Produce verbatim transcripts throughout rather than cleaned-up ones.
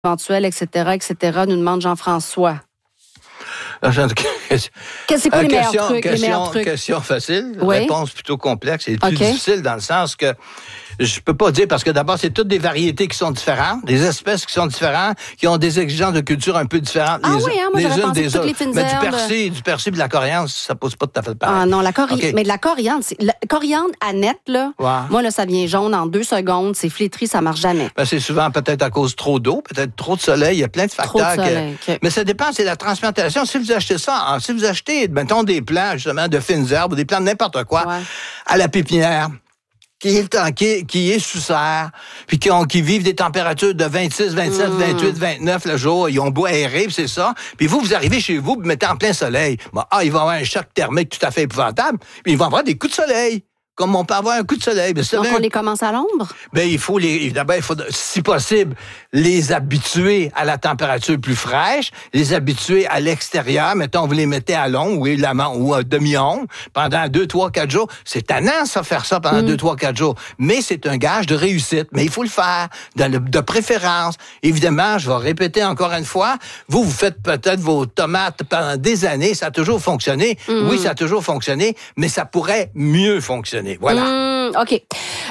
éventuelle, et cetera, et cetera, nous demande Jean-François. Qu'est-ce que c'est quoi les meilleurs question, trucs? Question, les meilleurs trucs? question facile, oui. Réponse plutôt complexe et plus okay. difficile dans le sens que je peux pas dire parce que d'abord, c'est toutes des variétés qui sont différentes, des espèces qui sont différentes, qui ont des exigences de culture un peu différentes. Ah les, oui, hein, moi les j'avais unes pensé des que toutes autres. les fines Mais herbes... du persil, du persil et de la coriandre, ça pose pas tout à fait pareil. Ah non, la coriandre, okay. mais de la coriandre, c'est... la coriandre à net, là, ouais. moi, là, ça devient jaune en deux secondes, c'est flétri, ça marche jamais. Ben, c'est souvent peut-être à cause trop d'eau, peut-être trop de soleil, il y a plein de facteurs. Trop de soleil, que... okay. Mais ça dépend, c'est la transplantation. Si vous achetez ça, hein, si vous achetez, mettons, des plants, justement, de fines herbes, ou des plants de n'importe quoi, ouais. à la pépinière, qui est, qui, qui est sous serre, puis qui, ont, qui vivent des températures de vingt-six, vingt-sept, mmh. vingt-huit, vingt-neuf le jour, ils ont beau aérer, puis c'est ça. Puis vous, vous arrivez chez vous, vous mettez en plein soleil. Bon, ah, il va y avoir un choc thermique tout à fait épouvantable, puis il va y avoir des coups de soleil. Comme on peut avoir un coup de soleil. Mais donc, on les commence à l'ombre? Bien, il faut les, d'abord, il faut, si possible, les habituer à la température plus fraîche, les habituer à l'extérieur. Mettons, vous les mettez à l'ombre ou, la, ou à demi-ombre pendant deux, trois, quatre jours. C'est tannant, ça, faire ça pendant deux, trois, quatre jours. Mais c'est un gage de réussite. Mais il faut le faire de, de préférence. Évidemment, je vais répéter encore une fois, vous, vous faites peut-être vos tomates pendant des années. Ça a toujours fonctionné. Mm. Oui, ça a toujours fonctionné, mais ça pourrait mieux fonctionner. Voilà. Mmh, OK.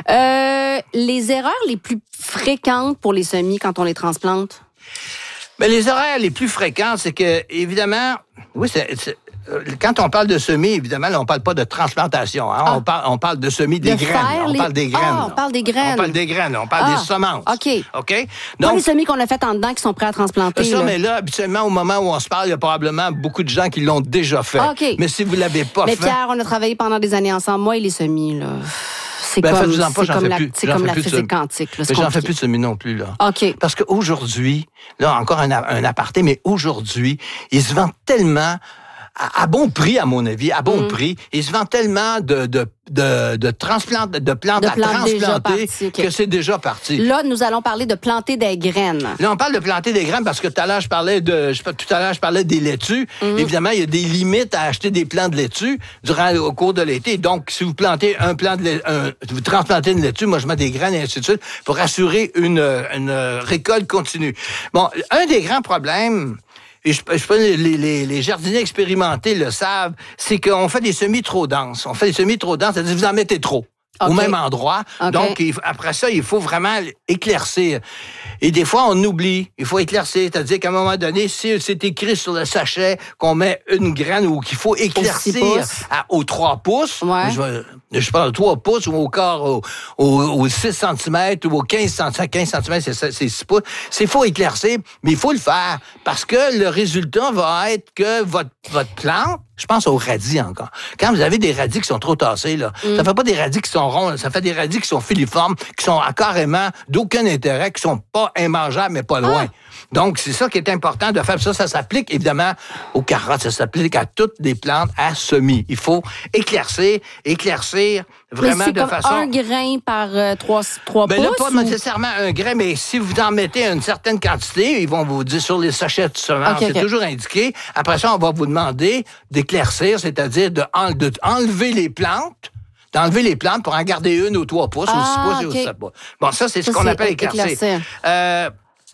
Euh, les erreurs les plus fréquentes pour les semis quand on les transplante? Bien, les erreurs les plus fréquentes, c'est que, évidemment, oui, c'est, c'est, quand on parle de semis, évidemment, là, on ne parle pas de transplantation. Hein? Ah. On, parle, on parle de semis des de graines. On les... parle des graines. Ah, on parle des graines. On parle des graines. On parle ah. des semences. OK. OK? Donc, pas les semis qu'on a fait en dedans qui sont prêts à transplanter. Ça, là. mais là, habituellement, au moment où on se parle, il y a probablement beaucoup de gens qui l'ont déjà fait. Ah, okay. Mais si vous ne l'avez pas mais fait... Mais Pierre, on a travaillé pendant des années ensemble. Moi et les semis, là... C'est ben, comme, pas, c'est comme la, c'est comme la physique quantique. Là, mais j'en fais plus de semis non plus, là. OK. Parce qu'aujourd'hui, là, encore un, un aparté, mais aujourd'hui, ils se vendent tellement... À, à bon prix, à mon avis, à bon mmh. prix. Ils se vendent tellement de, de, de, de, transplant, de plantes de à transplanter parti, okay. que c'est déjà parti. Là, nous allons parler de planter des graines. Là, on parle de planter des graines parce que tout à l'heure, je parlais de, je, tout à l'heure, je parlais des laitues. Mmh. Évidemment, il y a des limites à acheter des plants de laitue durant, au cours de l'été. Donc, si vous plantez un plant de laitue, un, vous transplantez une laitue, moi, je mets des graines et ainsi de suite pour assurer une, une récolte continue. Bon, un des grands problèmes, et je, je les, les, les jardiniers expérimentés le savent, c'est qu'on fait des semis trop denses. On fait des semis trop denses, c'est-à-dire que vous en mettez trop. Okay. Au même endroit. Okay. Donc, il, après ça, il faut vraiment éclaircir. Et des fois, on oublie. Il faut éclaircir. C'est-à-dire qu'à un moment donné, si c'est écrit sur le sachet qu'on met une graine ou qu'il faut éclaircir à, aux trois pouces, ouais. je, je parle de trois pouces ou au quart, au, au, au six centimètres ou au quinze centimètres, quinze centimètres, c'est, c'est six pouces. C'est faut éclaircir, mais il faut le faire parce que le résultat va être que votre, votre plante, je pense aux radis encore. Quand vous avez des radis qui sont trop tassés, là, mm. ça fait pas des radis qui sont ronds, là, ça fait des radis qui sont filiformes, qui sont carrément d'aucun intérêt, qui sont pas immangeables, mais pas loin. Ah. Donc, c'est ça qui est important de faire. Ça, ça s'applique évidemment aux carottes, ça s'applique à toutes les plantes à semis. Il faut éclaircir, éclaircir vraiment mais c'est de comme façon... un grain par euh, trois, trois ben pouces? Là, pas ou... nécessairement un grain, mais si vous en mettez une certaine quantité, ils vont vous dire sur les sachets de semences, okay, c'est okay. toujours indiqué. Après ça, on va vous demander d'éclaircir, c'est-à-dire de, en, de enlever les plantes, d'enlever les plantes pour en garder une aux trois pouces, ah, aux six pouces okay. et aux sept pouces. Bon, ça, c'est ça, ce qu'on c'est appelle éclaircir. éclaircir. Euh,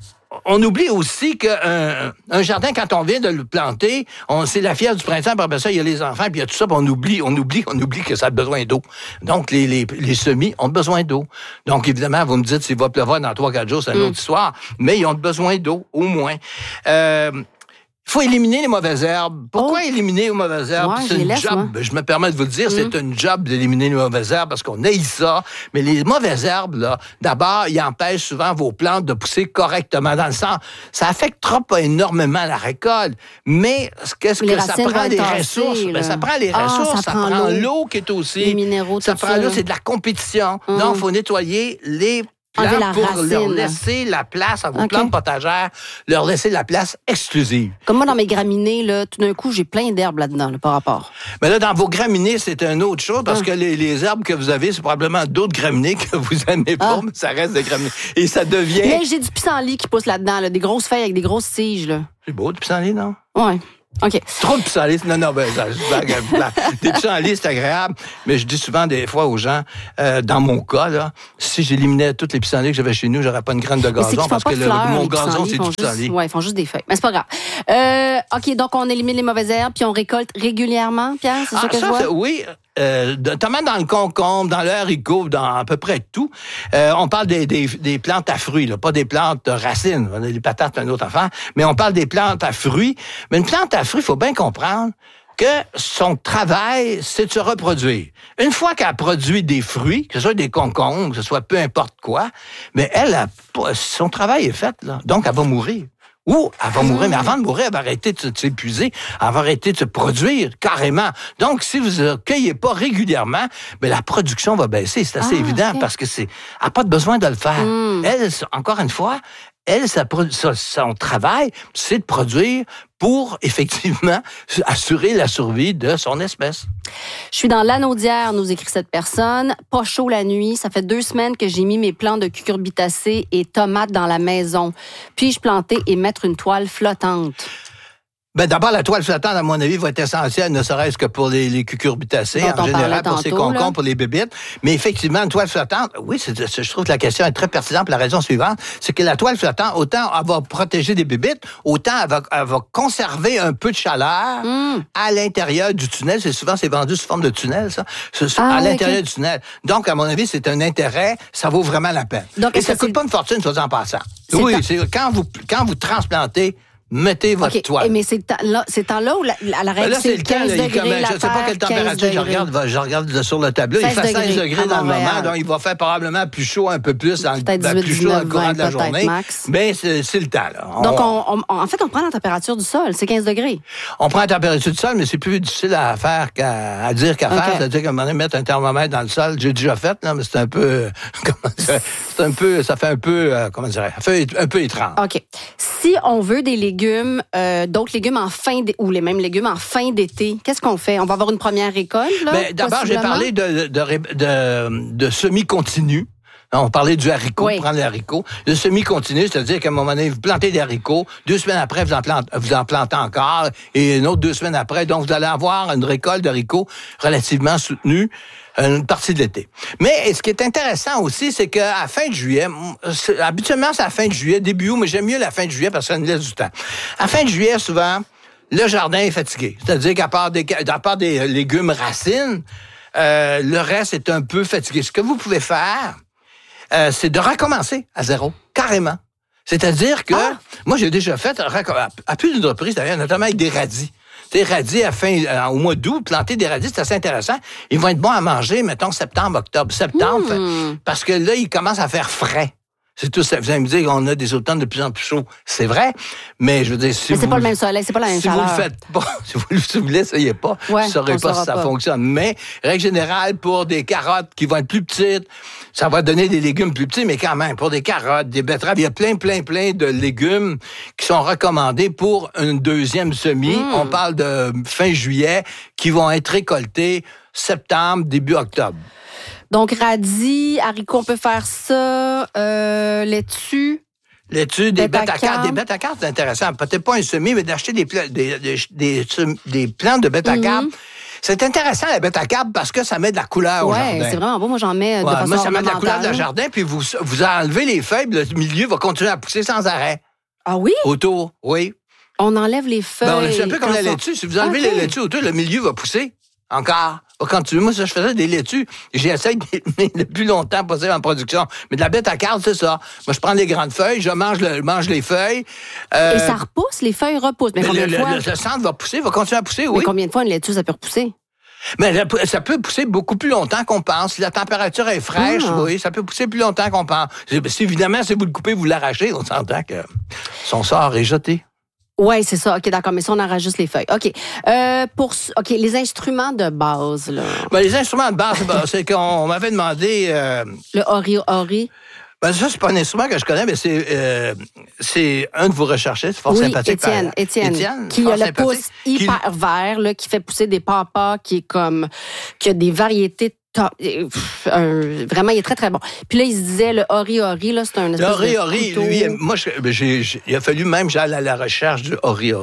On oublie aussi qu'un un jardin, quand on vient de le planter, on, c'est la fièvre du printemps, puis après ça, il y a les enfants, puis il y a tout ça, puis on oublie, on oublie, on oublie que ça a besoin d'eau. Donc, les, les, les semis ont besoin d'eau. Donc, évidemment, vous me dites, s'il va pleuvoir dans trois, quatre jours, c'est une mm. autre histoire, mais ils ont besoin d'eau, au moins. Euh, Il faut éliminer les mauvaises herbes. Pourquoi oh. éliminer les mauvaises herbes? Ouais, c'est une laisse, job. moi. Je me permets de vous le dire, mm. c'est une job d'éliminer les mauvaises herbes parce qu'on haït ça. Mais les mauvaises herbes, là, d'abord, ils empêchent souvent vos plantes de pousser correctement. Dans le sens, ça affectera pas énormément la récolte. Mais qu'est-ce les que ça prend les tasser, ressources? Ben, ça prend les ah, ressources, ça, ça prend, prend l'eau. l'eau qui est aussi. Les minéraux, ça tout prend ça. l'eau, c'est de la compétition. Mm. Donc, il faut nettoyer les la pour racine. leur laisser la place à vos okay. plantes potagères, leur laisser la place exclusive. Comme moi, dans mes graminées, là, tout d'un coup, j'ai plein d'herbes là-dedans, là, par rapport. Mais là, dans vos graminées, c'est une autre chose, parce ah. que les, les herbes que vous avez, c'est probablement d'autres graminées que vous aimez pas, ah. mais ça reste des graminées. Et ça devient... Mais j'ai du pissenlit qui pousse là-dedans, là, des grosses feuilles avec des grosses tiges, là. C'est beau, du pissenlit, non? Ouais. OK. Trop de pissenlit, non, non, ben, ça, des pissenlits, c'est agréable, mais je dis souvent des fois aux gens, euh, dans mon cas, là, si j'éliminais toutes les pissenlits que j'avais chez nous, j'aurais pas une graine de gazon, parce que le, fleurs, mon gazon, c'est du pissenlit. Oui, ils font juste des feuilles, mais c'est pas grave. Euh, OK, donc on élimine les mauvaises herbes, puis on récolte régulièrement, Pierre, c'est ah, ça que ça, je vois? Oui, euh, notamment dans le concombre, dans le haricot, dans à peu près tout. Euh, on parle des, des, des plantes à fruits, là, pas des plantes racines. Les patates, c'est une autre affaire, mais on parle des plantes à fruits. Mais une plante à fruits, il faut bien comprendre que son travail, c'est de se reproduire. Une fois qu'elle produit des fruits, que ce soit des concombres, que ce soit peu importe quoi, mais elle, a, son travail est fait, là. Donc, elle va mourir. Ou elle va mourir, mais avant de mourir, elle va arrêter de s'épuiser, elle va arrêter de se produire carrément. Donc, si vous ne cueillez pas régulièrement, ben la production va baisser. C'est assez ah, évident okay. parce que c'est, elle n'a pas de besoin de le faire. Mm. Elle, encore une fois, elle, sa, sa, son travail, c'est de produire pour, effectivement, assurer la survie de son espèce. Je suis dans l'Anaudière, nous écrit cette personne. Pas chaud la nuit. Ça fait deux semaines que j'ai mis mes plants de cucurbitacées et tomates dans la maison. Puis-je planter et mettre une toile flottante? Ben d'abord, la toile flottante, à mon avis, va être essentielle, ne serait-ce que pour les, les cucurbitacées, en général, pour ces concombres, pour les bébites. Mais effectivement, une toile flottante, oui, c'est, c'est, je trouve que la question est très pertinente pour la raison suivante, c'est que la toile flottante, autant elle va protéger des bébites, autant elle va, elle va conserver un peu de chaleur mm. à l'intérieur du tunnel. C'est souvent, c'est vendu sous forme de tunnel, ça, ah, à l'intérieur okay. du tunnel. Donc, à mon avis, c'est un intérêt, ça vaut vraiment la peine. Donc, et ça ne coûte pas une fortune, soit en passant. C'est oui, c'est quand vous, quand vous transplantez, mettez votre okay. toile. Mais c'est temps-là, c'est temps-là où la, à la règle, ben là, c'est, c'est le quinze temps, degrés, là, je ne sais pas quelle température je regarde, je regarde sur le tableau. Il fait seize degrés dans le moment, donc il va faire probablement plus chaud un peu plus, dans, ben, dix-huit, plus chaud dans le courant de la journée. Max. Mais c'est, c'est le temps. Là. On, donc, on, on, en fait, on prend la température du sol, c'est quinze degrés. On prend la température du sol, mais c'est plus difficile à faire qu'à à dire qu'à okay. faire. C'est-à-dire qu'à un moment donné, mettre un thermomètre dans le sol, j'ai déjà fait, là, mais c'est un peu, comment dire, c'est un peu, ça fait un peu, euh, comment dire, ça fait un peu étrange. OK. Si on veut des légumes, euh, d'autres légumes en fin d... ou les mêmes légumes en fin d'été, qu'est-ce qu'on fait? On va avoir une première récolte, là? Bien, d'abord, j'ai parlé de, de, de, de semi-continu. On parlait du haricot, oui. prendre les haricots. Le semi-continu, c'est-à-dire qu'à un moment donné, vous plantez des haricots, deux semaines après, vous en plantez, vous en plantez encore, et une autre deux semaines après. Donc, vous allez avoir une récolte d'haricots relativement soutenue une partie de l'été. Mais ce qui est intéressant aussi, c'est qu'à la fin de juillet, c'est, habituellement, c'est à la fin de juillet, début août, mais j'aime mieux la fin de juillet parce que ça nous laisse du temps. À la fin de juillet, souvent, le jardin est fatigué. C'est-à-dire qu'à part des, à part des légumes racines, euh, le reste est un peu fatigué. Ce que vous pouvez faire, euh, c'est de recommencer à zéro, carrément. C'est-à-dire que, ah. moi, j'ai déjà fait, à plus d'une reprise, d'ailleurs, notamment avec des radis. Des radis à fin, euh, au mois d'août, planter des radis, c'est assez intéressant. Ils vont être bons à manger, mettons, septembre, octobre. Septembre, mmh. parce que là, ils commencent à faire frais. C'est tout ça. Vous allez me dire qu'on a des automnes de plus en plus chauds. C'est vrai, mais je veux dire, si mais vous... c'est pas le même soleil, c'est pas la même si chaleur. Si vous le faites pas, si vous, si vous l'essayez pas, ouais, vous ne saurez pas si ça pas. fonctionne. Mais, règle générale, pour des carottes qui vont être plus petites, ça va donner des légumes plus petits, mais quand même, pour des carottes, des betteraves, il y a plein, plein, plein de légumes qui sont recommandés pour une deuxième semis. Mm. On parle de fin juillet, qui vont être récoltés septembre, début octobre. Donc, radis, haricots, on peut faire ça. Euh, laitue. Laitue, des bêtes à cartes. Des bêtes à cartes, c'est intéressant. Peut-être pas un semis, mais d'acheter des, pla- des, des, des, des plants de bêtes à cartes. Mm-hmm. C'est intéressant, la bête à carpe, parce que ça met de la couleur ouais, au jardin. Oui, c'est vraiment beau. Moi, j'en mets de ouais, façon Moi, ça met de la couleur dans le jardin, puis vous, vous enlevez les feuilles, le milieu va continuer à pousser sans arrêt. Ah oui? Autour, oui. On enlève les feuilles. Ben, c'est un peu comme la laitue. Si vous enlevez okay. les laitues autour, le milieu va pousser. Encore. Quand tu, moi, ça, je faisais des laitues. J'essaie de le plus longtemps possible en production. Mais de la bête à carpe, c'est ça. Moi, je prends les grandes feuilles, je mange, le, mange les feuilles. Euh, Et ça repousse, les feuilles repoussent. Mais combien le, de fois? Le, le centre va pousser, va continuer à pousser, oui. Mais combien de fois une laitue, ça peut repousser? Mais ça peut pousser beaucoup plus longtemps qu'on pense. Si la température est fraîche, ah. oui, ça peut pousser plus longtemps qu'on pense. Si, évidemment, si vous le coupez, vous l'arrachez, on s'entend que son sort est jeté. Oui, c'est ça. OK, d'accord. Mais si on arrache juste les feuilles. OK. Euh, pour, OK, les instruments de base, là. Ben, les instruments de base, ben, c'est qu'on m'avait demandé... Euh, le ori-ori. Ben, ça, c'est pas un instrument que je connais, mais c'est, euh, c'est un de vos recherchistes, c'est fort oui, sympathique. Étienne, par, Étienne, Étienne, qui a le pouce hyper qui... vert, là, qui fait pousser des papas, qui est comme, qui a des variétés top, euh, vraiment, il est très, très bon. Puis là, il se disait, le ori-ori, là, c'est un espèce le ori-ori, de couteau. lui, moi, je, j'ai, j'ai, il a fallu même, j'aille à la recherche du ori-ori.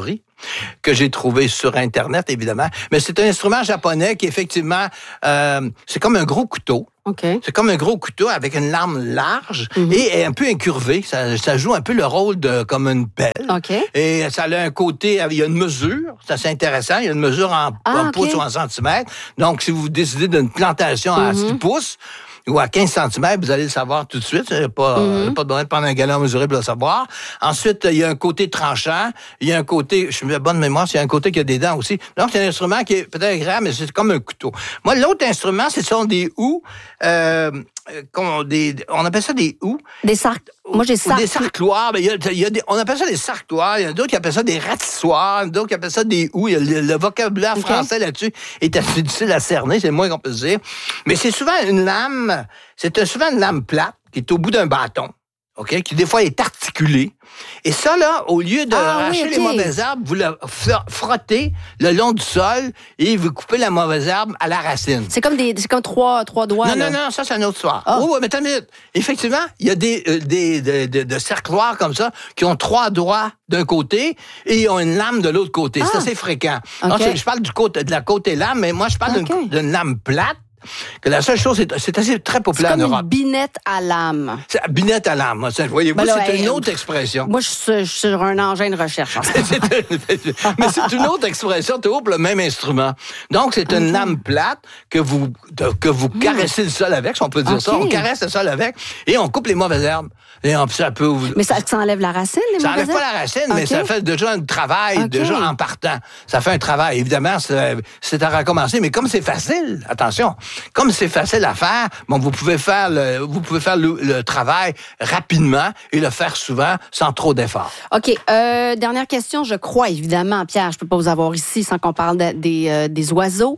que j'ai trouvé sur Internet, évidemment. Mais c'est un instrument japonais qui, effectivement, euh, c'est comme un gros couteau. Okay. C'est comme un gros couteau avec une lame large mm-hmm. et un peu incurvée. Ça, ça joue un peu le rôle de comme une pelle. Okay. Et ça a un côté, il y a une mesure, c'est assez intéressant, il y a une mesure en, ah, en okay. pouces ou en centimètres. Donc, si vous décidez d'une plantation mm-hmm. à six pouces, ou à quinze centimètres, vous allez le savoir tout de suite. Il n'y a pas, mm-hmm. pas besoin de prendre un galon mesuré pour le savoir. Ensuite, il y a un côté tranchant. Il y a un côté, je suis de bonne mémoire, il y a un côté qui a des dents aussi. Donc, c'est un instrument qui est peut-être agréable, mais c'est comme un couteau. Moi, l'autre instrument, ce sont des houes. Euh, on, des, on appelle ça des houes. Des sarcles. Moi, j'ai sarcles. Des sarcloirs. Il y a, il y a des, on appelle ça des sarcloirs. Il y a d'autres qui appellent ça des ratissoirs. D'autres qui appellent ça des houes. Il y a le, le vocabulaire okay. français là-dessus est assez difficile à cerner. C'est le moins qu'on peut dire. Mais c'est souvent une lame, c'est souvent une lame plate qui est au bout d'un bâton. OK? Qui, des fois, est articulée. Et ça, là, au lieu de ah, arracher oui, okay. les mauvaises herbes, vous la frottez le long du sol et vous coupez la mauvaise herbe à la racine. C'est comme des, c'est comme trois, trois doigts. Non, là. non, non, ça, c'est une autre histoire. Oh, oh mais attends une minute. Effectivement, il y a des, euh, des, de, de, de cercloirs comme ça qui ont trois doigts d'un côté et ils ont une lame de l'autre côté. Ah. C'est assez fréquent. Okay. Donc, je parle du côté, de la côté lame, mais moi, je parle okay. d'une, d'une lame plate. Que la seule chose, c'est, c'est assez très populaire en Europe. C'est comme une binette à lame. C'est binette à lame. Voyez-vous, ben là, c'est hey, une autre expression. Moi, je suis, je suis sur un engin de recherche. c'est, mais c'est une autre expression, toujours pour le même instrument. Donc, c'est une okay. lame plate que vous, de, que vous caressez mmh. le sol avec, si on peut dire okay. ça. On caresse le sol avec et on coupe les mauvaises herbes. Et on, ça peut, mais ça, ça enlève la racine, les ça mauvaises herbes? Ça enlève pas la racine, okay. mais ça fait déjà un travail, okay. déjà en partant. Ça fait un travail. Évidemment, c'est, c'est à recommencer, mais comme c'est facile, attention, comme c'est facile à faire, bon, vous pouvez faire le, vous pouvez faire le, le travail rapidement et le faire souvent sans trop d'efforts. OK. Euh, dernière question, je crois, évidemment, Pierre, je peux pas vous avoir ici sans qu'on parle de, des, euh, des oiseaux.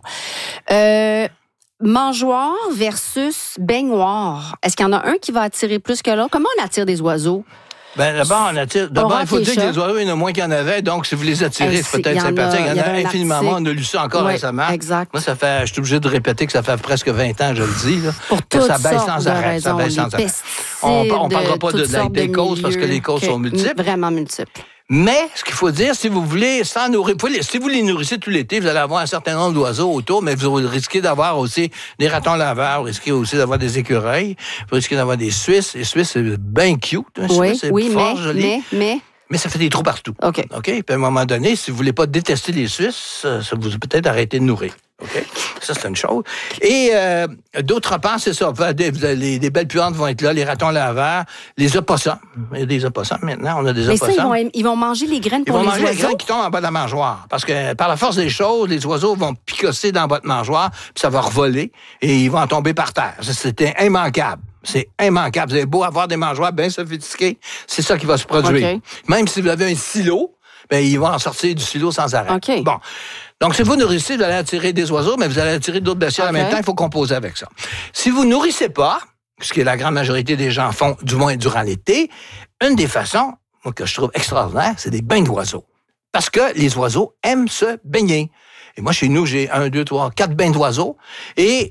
Euh, mangeoire versus baignoire. Est-ce qu'il y en a un qui va attirer plus que l'autre? Comment on attire des oiseaux? Ben d'abord, on attire. D'abord, il faut dire que les oiseaux, il y en a moins qu'il y en avait, donc si vous les attirez, hey, c'est peut-être sympathique. Il y en a, il y a infiniment moins. On a lu ça encore oui, récemment. Exact. Moi, ça fait, je suis obligé de répéter que ça fait presque vingt ans, je le dis, là, pour que ça baisse sans arrêt. Raisons, ça baisse sans arrêt. On ne parlera pas de, de, des causes parce que les causes sont multiples. Vraiment multiples. Mais, ce qu'il faut dire, si vous voulez, sans nourrir, si vous les nourrissez tout l'été, vous allez avoir un certain nombre d'oiseaux autour, mais vous risquez d'avoir aussi des ratons laveurs, vous risquez aussi d'avoir des écureuils, vous risquez d'avoir des Suisses. Les Suisses, c'est bien cute. Hein, oui, c'est oui, fort mais, joli. mais, mais... Mais ça fait des trous partout. OK. OK? Puis à un moment donné, si vous voulez pas détester les Suisses, ça vous peut-être arrêter de nourrir. OK? Ça, c'est une chose. Et euh, d'autre part, c'est ça. Des, les, les belles puantes vont être là, les ratons laveurs, les opossums. Il y a des opossums maintenant. On a des Mais opossums. Ça, ils, vont, ils vont manger les graines pour les oiseaux. Ils vont les manger oiseaux. les graines qui tombent en bas de la mangeoire. Parce que par la force des choses, les oiseaux vont picosser dans votre mangeoire, puis ça va revoler, et ils vont en tomber par terre. C'était immanquable. C'est immanquable. Vous avez beau avoir des mangeoires bien sophistiqués, c'est ça qui va se produire. Okay. Même si vous avez un silo, ben ils vont en sortir du silo sans arrêt. Okay. Bon. Donc, si vous nourrissez, vous allez attirer des oiseaux, mais vous allez attirer d'autres bestioles okay. en même temps. Il faut composer avec ça. Si vous nourrissez pas, ce que la grande majorité des gens font, du moins durant l'été, une des façons, moi, que je trouve extraordinaire, c'est des bains d'oiseaux. Parce que les oiseaux aiment se baigner. Et moi, chez nous, j'ai un, deux, trois, quatre bains d'oiseaux. Et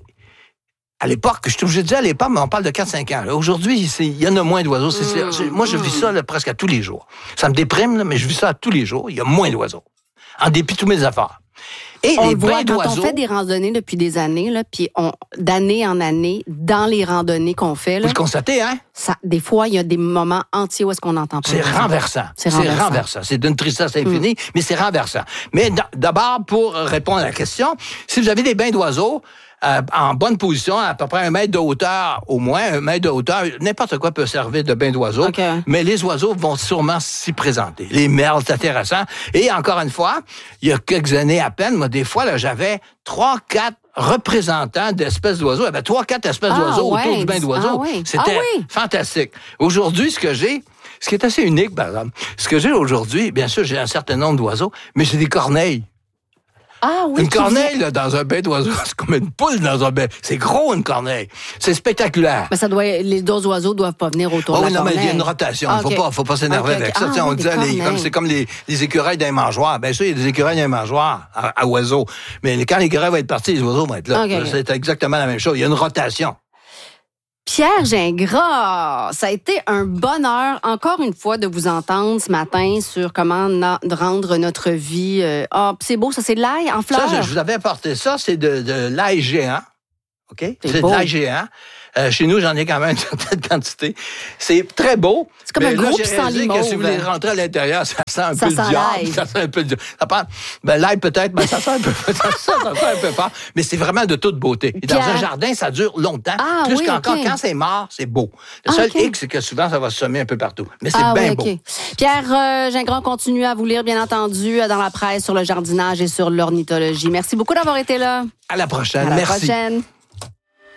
à l'époque, je suis obligé de dire à l'époque, mais on parle de quatre cinq ans. Là. Aujourd'hui, il y en a moins d'oiseaux. C'est, c'est, c'est, moi, je vis ça là, presque à tous les jours. Ça me déprime, là, mais je vis ça à tous les jours. Il y a moins d'oiseaux. En dépit de toutes mes affaires. Et on les voit, bains quand d'oiseaux, on fait des randonnées depuis des années, là, puis on, d'année en année, dans les randonnées qu'on fait... Là, vous le constatez, hein? Ça, des fois, il y a des moments entiers où est-ce qu'on n'entend pas. C'est renversant. C'est, c'est renversant. renversant. C'est d'une tristesse infinie, mm. mais c'est renversant. Mais d'abord, pour répondre à la question, si vous avez des bains d'oiseaux, Euh, en bonne position, à peu près un mètre de hauteur, au moins un mètre de hauteur, n'importe quoi peut servir de bain d'oiseaux, okay. mais les oiseaux vont sûrement s'y présenter. Les merles, c'est intéressant. Et encore une fois, il y a quelques années à peine, moi, des fois, là, j'avais trois, quatre représentants d'espèces d'oiseaux. Il y avait trois, quatre espèces ah, d'oiseaux ouais. autour du bain d'oiseaux. Ah, oui. C'était ah, oui. fantastique. Aujourd'hui, ce que j'ai, ce qui est assez unique, par exemple, ce que j'ai aujourd'hui, bien sûr, j'ai un certain nombre d'oiseaux, mais j'ai des corneilles. Ah, oui, une corneille là, dans un bain d'oiseaux, c'est comme une poule dans un bain. C'est gros, une corneille. C'est spectaculaire. Mais ça doit, les deux oiseaux doivent pas venir autour oh, de la non, corneille. mais il y a une rotation. Il ah, okay. ne faut pas, faut pas s'énerver okay, okay. avec ça. Ah, on dit, les, comme, c'est comme les, les écureuils d'un mangeoire. Bien sûr, il y a des écureuils d'un mangeoire à, à oiseaux. Mais quand l'écureuil va être parti, les oiseaux vont être là. Okay. C'est exactement la même chose. Il y a une rotation. Pierre Gingras, ça a été un bonheur, encore une fois, de vous entendre ce matin sur comment na- rendre notre vie... Ah, euh, oh, c'est beau, ça, c'est de l'ail en fleurs. Ça, je, je vous avais apporté ça, c'est de, de l'ail géant. OK? C'est, c'est de l'ail géant. Euh, chez nous, j'en ai quand même une certaine quantité. C'est très beau. C'est comme un gros pissenlit mauve. Si vous les rentrez à l'intérieur, ça sent un ça peu sent le diable. Ça sent un peu le diable. Ça prend, ben, l'ail peut-être, mais ça sent un peu, ça, ça sent un peu fort. Mais c'est vraiment de toute beauté. Et dans Pierre... un jardin, ça dure longtemps. Ah, plus oui, qu'encore, okay. quand c'est mort, c'est beau. Le ah, seul okay. hic, c'est que souvent, ça va se semer un peu partout. Mais c'est ah, bien oui, beau. Okay. Pierre euh, Gingras continue à vous lire, bien entendu, dans la presse sur le jardinage et sur l'ornithologie. Merci beaucoup d'avoir été là. À la prochaine. À la Merci. prochaine.